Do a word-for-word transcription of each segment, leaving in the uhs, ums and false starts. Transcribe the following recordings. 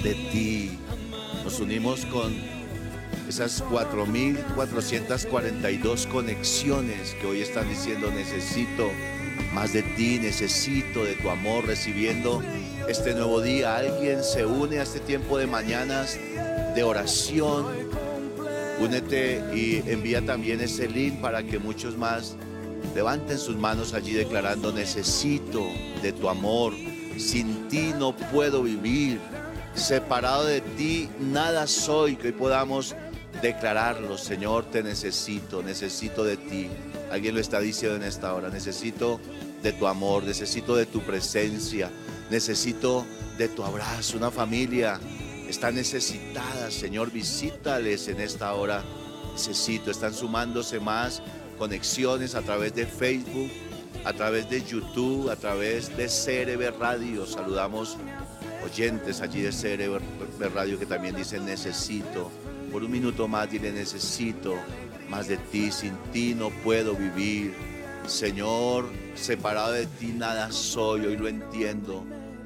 de ti. Nos unimos con esas cuatro mil cuatrocientas cuarenta y dos conexiones que hoy están diciendo: necesito más de ti, necesito de tu amor, recibiendo este nuevo día. Alguien se une a este tiempo de mañanas de oración. Únete y envía también ese link para que muchos más levanten sus manos allí declarando: necesito de tu amor, sin ti no puedo vivir, separado de ti nada soy. Que hoy podamos declararlo: Señor, te necesito, necesito de ti. Alguien lo está diciendo en esta hora: necesito de tu amor, necesito de tu presencia, necesito de tu abrazo. Una familia está necesitada, Señor, visítales en esta hora. Necesito, están sumándose más conexiones a través de Facebook, a través de YouTube, a través de C R B Radio. Saludamos oyentes allí de C R B Radio que también dicen: necesito. Por un minuto más dile: necesito más de ti, sin ti no puedo vivir. Señor, separado de ti nada soy. Hoy lo entiendo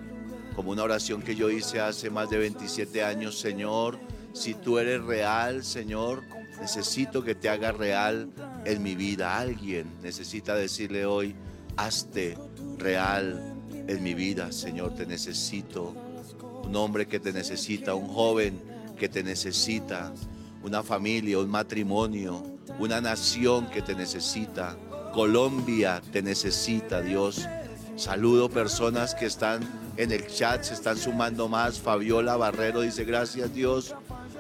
como una oración que yo hice hace más de veintisiete años. Señor, si tú eres real, Señor, necesito que te hagas real en mi vida. Alguien necesita decirle hoy: hazte real en mi vida, Señor, te necesito. Un hombre que te necesita, un joven que te necesita, una familia, un matrimonio, una nación que te necesita. Colombia te necesita, Dios. Saludo personas que están en el chat, se están sumando más. Fabiola Barrero dice: gracias, Dios.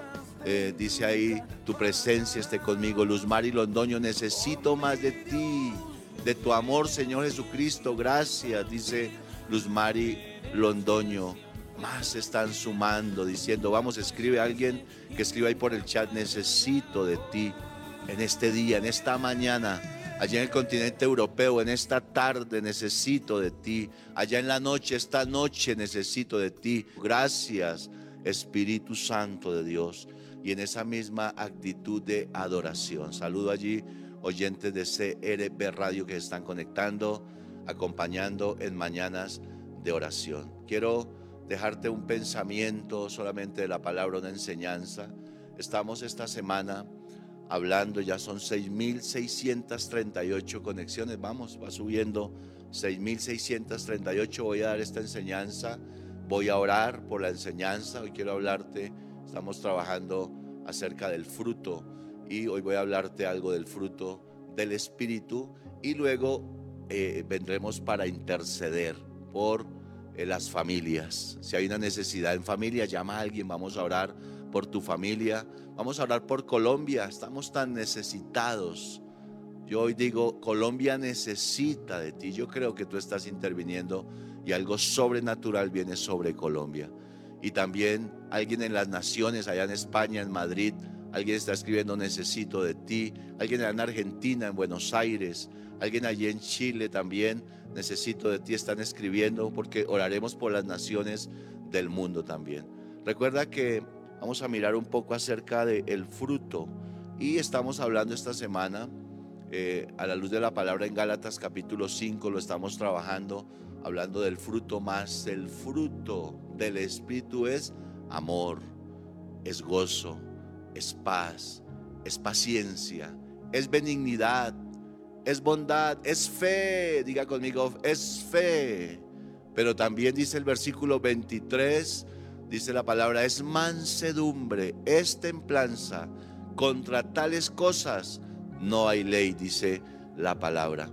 Eh, dice ahí: tu presencia esté conmigo. Luz Mari Londoño: necesito más de ti, de tu amor, Señor Jesucristo. Gracias, dice Luz Mari Londoño. Más se están sumando diciendo: vamos, escribe alguien que escriba ahí por el chat: necesito de ti en este día, en esta mañana. Allá en el continente europeo, en esta tarde, necesito de ti. Allá en la noche, esta noche, necesito de ti. Gracias, Espíritu Santo de Dios. Y en esa misma actitud de adoración, saludo allí oyentes de C R B Radio que se están conectando, acompañando en mañanas de oración. Quiero dejarte un pensamiento solamente de la palabra, una enseñanza. Estamos esta semana hablando, ya son seis mil seiscientas treinta y ocho conexiones. Vamos, va subiendo, seis mil seiscientas treinta y ocho. Voy a dar esta enseñanza, voy a orar por la enseñanza. Hoy quiero hablarte, estamos trabajando acerca del fruto y hoy voy a hablarte algo del fruto del Espíritu y luego eh, vendremos para interceder por eh, las familias. Si hay una necesidad en familia, llama a alguien, vamos a orar por tu familia. Vamos a orar por Colombia, estamos tan necesitados. Yo hoy digo: Colombia necesita de ti. Yo creo que tú estás interviniendo y algo sobrenatural viene sobre Colombia. Y también alguien en las naciones, allá en España, en Madrid, alguien está escribiendo: necesito de ti. Alguien allá en Argentina, en Buenos Aires, alguien allí en Chile también: necesito de ti. Están escribiendo porque oraremos por las naciones del mundo también. Recuerda que vamos a mirar un poco acerca del fruto y estamos hablando esta semana eh, a la luz de la palabra en Gálatas capítulo cinco, lo estamos trabajando, hablando del fruto. Más el fruto del Espíritu es amor, es gozo, es paz, es paciencia, es benignidad, es bondad, es fe. Diga conmigo: es fe. Pero también dice el versículo veintitrés, dice la palabra: es mansedumbre, es templanza. Contra tales cosas no hay ley, dice la palabra.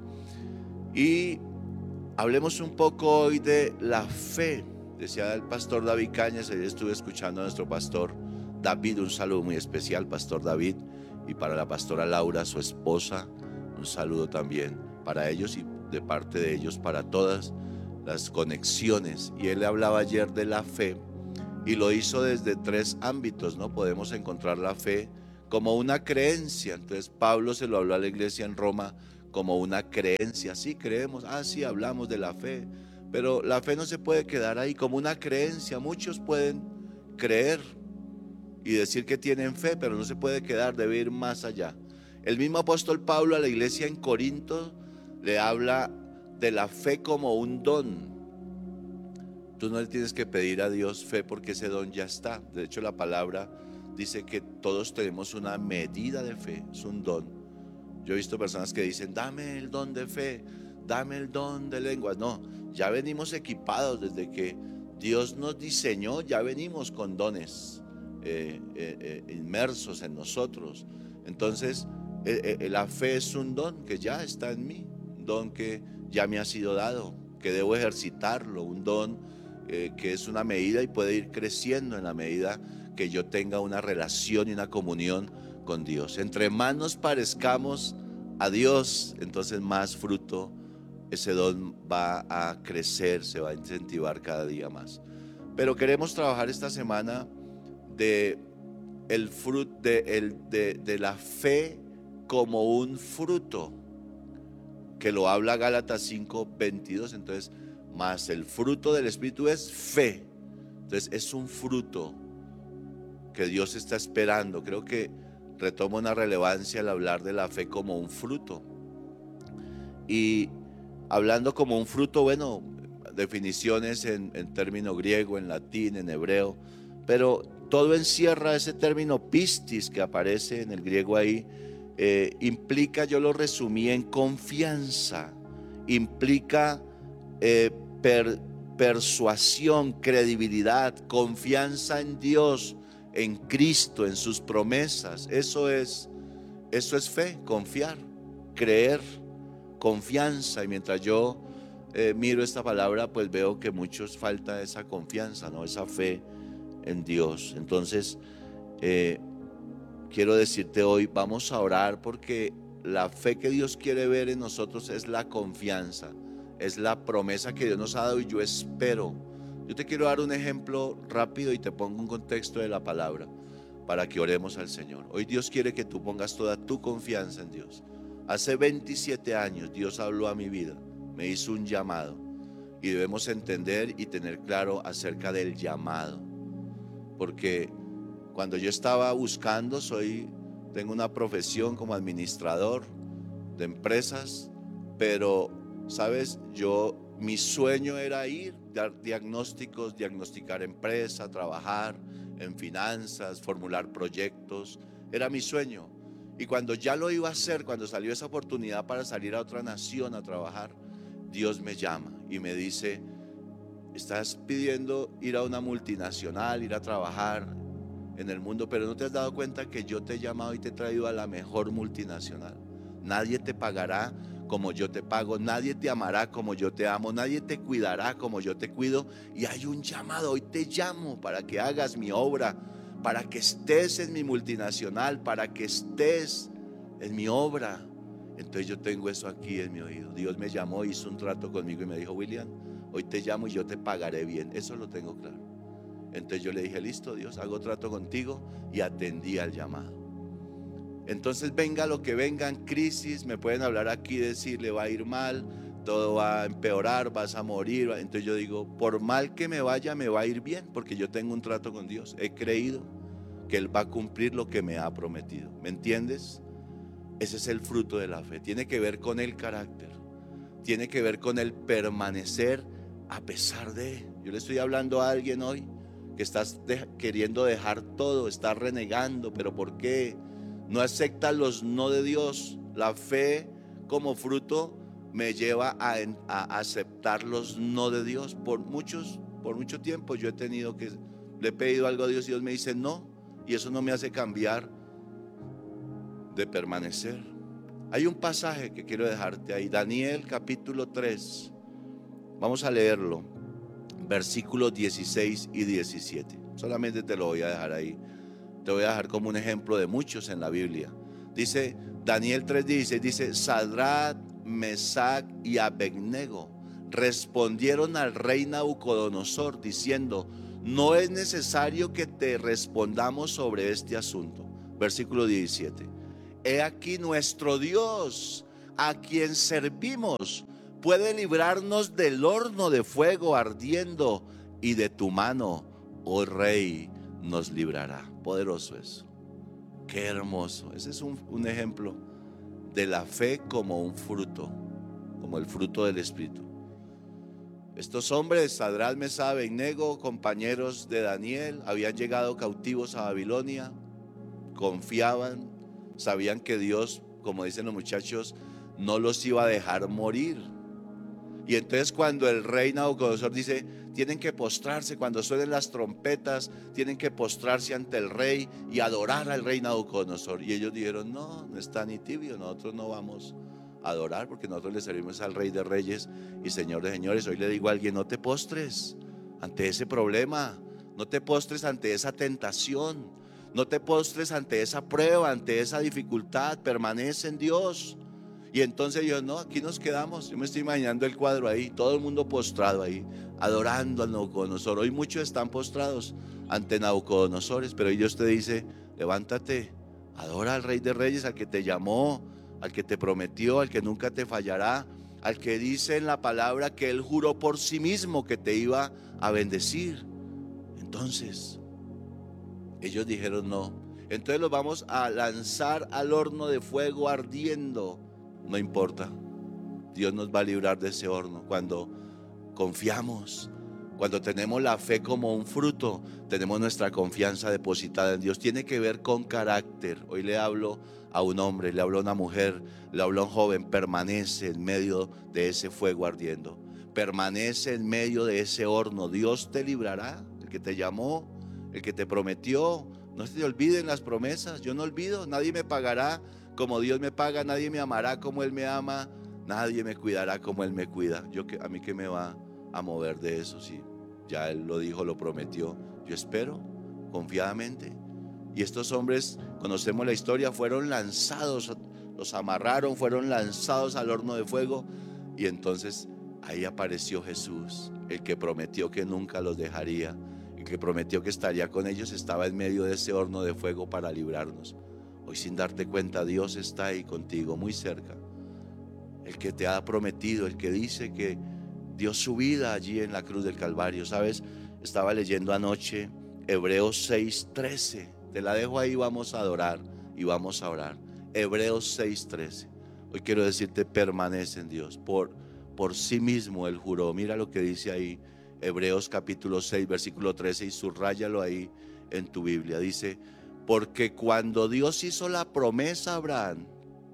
Y hablemos un poco hoy de la fe. Decía el pastor David Cañas, ayer estuve escuchando a nuestro pastor David. Un saludo muy especial, pastor David, y para la pastora Laura, su esposa. Un saludo también para ellos y de parte de ellos para todas las conexiones. Y él hablaba ayer de la fe y lo hizo desde tres ámbitos, ¿no? Podemos encontrar la fe como una creencia. Entonces Pablo se lo habló a la iglesia en Roma como una creencia. Sí creemos, ah sí, hablamos de la fe, pero la fe no se puede quedar ahí como una creencia. Muchos pueden creer y decir que tienen fe, pero no se puede quedar, debe ir más allá. El mismo apóstol Pablo a la iglesia en Corinto le habla de la fe como un don. Tú no le tienes que pedir a Dios fe porque ese don ya está. De hecho, la palabra dice que todos tenemos una medida de fe, es un don. Yo he visto personas que dicen, dame el don de fe, dame el don de lenguas. No, ya venimos equipados desde que Dios nos diseñó, ya venimos con dones eh, eh, eh, inmersos en nosotros. Entonces, eh, eh, la fe es un don que ya está en mí, un don que ya me ha sido dado, que debo ejercitarlo, un don eh, que es una medida y puede ir creciendo en la medida que yo tenga una relación y una comunión con Dios. Entre más nos parezcamos a Dios, entonces más fruto ese don va a crecer, se va a incentivar cada día más. Pero queremos trabajar esta semana de, el fruto, de, el, de, de la fe como un fruto, que lo habla Gálatas cinco veintidós. Entonces, más el fruto del Espíritu es fe. Entonces es un fruto que Dios está esperando. Creo que retoma una relevancia al hablar de la fe como un fruto. Y hablando como un fruto, bueno, definiciones en, en término griego, en latín, en hebreo, pero todo encierra ese término pistis que aparece en el griego ahí. Eh, implica, yo lo resumí en confianza, implica eh, per, persuasión, credibilidad, confianza en Dios, en Cristo, en sus promesas. Eso es, eso es fe, confiar, creer, confianza. Y mientras yo eh, miro esta palabra, pues veo que muchos falta esa confianza, ¿no? Esa fe en Dios. Entonces, eh, quiero decirte hoy, vamos a orar porque la fe que Dios quiere ver en nosotros es la confianza, es la promesa que Dios nos ha dado y yo espero. Yo te quiero dar un ejemplo rápido y te pongo un contexto de la palabra para que oremos al Señor. Hoy Dios quiere que tú pongas toda tu confianza en Dios. Hace veintisiete años Dios habló a mi vida, me hizo un llamado y debemos entender y tener claro acerca del llamado, porque cuando yo estaba buscando, soy, tengo una profesión como administrador de empresas, pero, ¿sabes? Yo, mi sueño era ir, dar diagnósticos, diagnosticar empresa, trabajar en finanzas, formular proyectos, era mi sueño. Y cuando ya lo iba a hacer, cuando salió esa oportunidad para salir a otra nación a trabajar, Dios me llama y me dice, estás pidiendo ir a una multinacional, ir a trabajar en el mundo, pero no te has dado cuenta que yo te he llamado y te he traído a la mejor multinacional. Nadie te pagará como yo te pago, nadie te amará como yo te amo, nadie te cuidará como yo te cuido. Y hay un llamado, hoy te llamo para que hagas mi obra, para que estés en mi multinacional, para que estés en mi obra. Entonces yo tengo eso aquí en mi oído. Dios me llamó, hizo un trato conmigo y me dijo, William, hoy te llamo y yo te pagaré bien. Eso lo tengo claro. Entonces yo le dije, listo Dios, hago trato contigo, y atendí al llamado. Entonces venga lo que venga en crisis, me pueden hablar aquí, decir, le va a ir mal, todo va a empeorar, vas a morir. Entonces yo digo, por mal que me vaya, me va a ir bien, porque yo tengo un trato con Dios. He creído que Él va a cumplir lo que me ha prometido. ¿Me entiendes? Ese es el fruto de la fe. Tiene que ver con el carácter, tiene que ver con el permanecer a pesar de. Yo le estoy hablando a alguien hoy que estás de, queriendo dejar todo, estás renegando, pero ¿por qué? No aceptas los no de Dios. La fe como fruto me lleva a, a aceptar los no de Dios. Por muchos, por mucho tiempo yo he tenido que, le he pedido algo a Dios y Dios me dice no, y eso no me hace cambiar de permanecer. Hay un pasaje que quiero dejarte ahí, Daniel capítulo tres, vamos a leerlo. Versículos dieciséis y diecisiete. Solamente te lo voy a dejar ahí. Te voy a dejar como un ejemplo de muchos en la Biblia. Dice Daniel tres dieciséis, dice, Sadrach, Mesac y Abednego respondieron al rey Nabucodonosor diciendo, no es necesario que te respondamos sobre este asunto. Versículo diecisiete. He aquí nuestro Dios, a quien servimos, puede librarnos del horno de fuego ardiendo, y de tu mano, oh rey, nos librará. Poderoso eso. Qué hermoso. Ese es un, un ejemplo de la fe como un fruto, como el fruto del Espíritu. Estos hombres, Sadrach, Mesach, Abednego, compañeros de Daniel, habían llegado cautivos a Babilonia, confiaban, sabían que Dios, como dicen los muchachos, no los iba a dejar morir. Y entonces cuando el rey Nabucodonosor dice, tienen que postrarse, cuando suenen las trompetas, tienen que postrarse ante el rey y adorar al rey Nabucodonosor. Y ellos dijeron, no, no está ni tibio, nosotros no vamos a adorar porque nosotros le servimos al rey de reyes y señor de señores. Hoy le digo a alguien, no te postres ante ese problema, no te postres ante esa tentación, no te postres ante esa prueba, ante esa dificultad, permanece en Dios. Y entonces yo, no, aquí nos quedamos. Yo me estoy imaginando el cuadro ahí, todo el mundo postrado ahí, adorando al Nabucodonosor. Hoy muchos están postrados ante Nabucodonosor, pero hoy Dios te dice, levántate, adora al Rey de Reyes, al que te llamó, al que te prometió, al que nunca te fallará, al que dice en la palabra que Él juró por sí mismo que te iba a bendecir. Entonces, ellos dijeron no. Entonces los vamos a lanzar al horno de fuego ardiendo. No importa, Dios nos va a librar de ese horno cuando confiamos, cuando tenemos la fe como un fruto, tenemos nuestra confianza depositada en Dios. Tiene que ver con carácter. Hoy le hablo a un hombre, le hablo a una mujer, le hablo a un joven. Permanece en medio de ese fuego ardiendo, permanece en medio de ese horno. Dios te librará, el que te llamó, el que te prometió. No se te olviden las promesas. Yo no olvido, nadie me pagará como Dios me paga, nadie me amará como Él me ama, nadie me cuidará como Él me cuida. Yo, a mí, ¿qué me va a mover de eso? Si ya Él lo dijo, lo prometió. Yo espero confiadamente. Y estos hombres, conocemos la historia, fueron lanzados, los amarraron, fueron lanzados al horno de fuego. Y entonces ahí apareció Jesús, el que prometió que nunca los dejaría, el que prometió que estaría con ellos. Estaba en medio de ese horno de fuego para librarnos. Hoy, sin darte cuenta, Dios está ahí contigo, muy cerca. El que te ha prometido, el que dice que dio su vida allí en la cruz del Calvario. ¿Sabes? Estaba leyendo anoche Hebreos seis trece. Te la dejo ahí, vamos a adorar y vamos a orar. Hebreos seis trece. Hoy quiero decirte, permanece en Dios. Por, por sí mismo Él juró. Mira lo que dice ahí, Hebreos capítulo seis, versículo trece, y subráyalo ahí en tu Biblia. Dice, porque cuando Dios hizo la promesa a Abraham,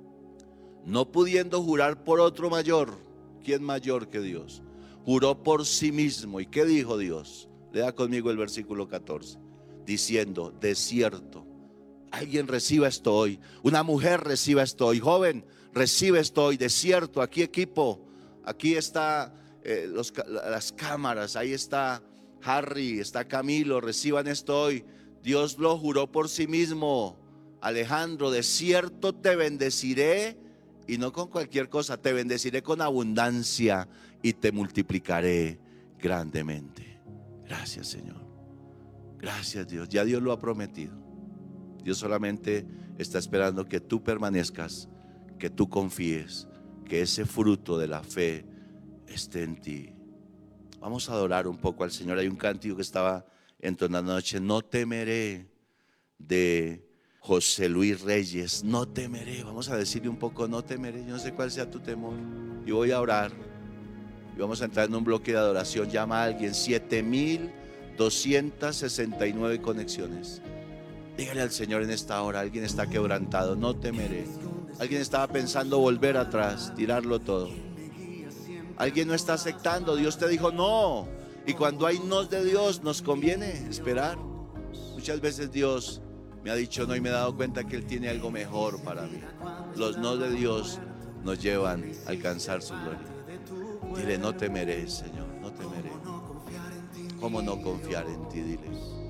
no pudiendo jurar por otro mayor, ¿quién mayor que Dios? Juró por sí mismo. ¿Y qué dijo Dios? Lea conmigo el versículo catorce, diciendo, de cierto, alguien reciba esto hoy, una mujer reciba esto hoy, joven, recibe esto hoy, de cierto, aquí equipo, aquí está eh, los, las cámaras, ahí está Harry, está Camilo, reciban esto hoy. Dios lo juró por sí mismo. Alejandro, de cierto te bendeciré, y no con cualquier cosa, te bendeciré con abundancia y te multiplicaré grandemente. Gracias, Señor. Gracias, Dios. Ya Dios lo ha prometido. Dios solamente está esperando que tú permanezcas, que tú confíes, que ese fruto de la fe esté en ti. Vamos a adorar un poco al Señor. Hay un cántico que estaba entonando anoche, no temeré, de José Luis Reyes. No temeré. Vamos a decirle un poco, no temeré. Yo no sé cuál sea tu temor. Yo voy a orar y vamos a entrar en un bloque de adoración. Llama a alguien. Siete mil doscientas sesenta y nueve conexiones. Dígale al Señor en esta hora. Alguien está quebrantado, no temeré. Alguien estaba pensando volver atrás, tirarlo todo. Alguien no está aceptando. Dios te dijo no. Y cuando hay no de Dios, nos conviene esperar. Muchas veces Dios me ha dicho no, y me he dado cuenta que Él tiene algo mejor para mí. Los no de Dios nos llevan a alcanzar su gloria. Dile, no temeré, Señor, no temeré. ¿Cómo no confiar en ti? Dile.